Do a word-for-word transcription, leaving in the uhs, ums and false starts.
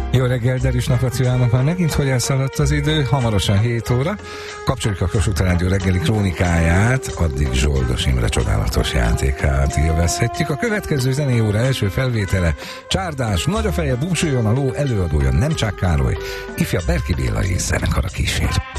Jó reggel, derűs napot kívánok, már megint hogy elszaladt az idő, hamarosan hét óra. Kapcsoljuk a Kossuth Rádió reggeli krónikáját, addig Zsoldos Imre csodálatos játékát élvezhetjük. A következő zenei óra első felvétele Csárdás, Nagy a feje, búsuljon a ló, előadója Nemcsák Károly, ifja Berki Béla és zenekara kísér.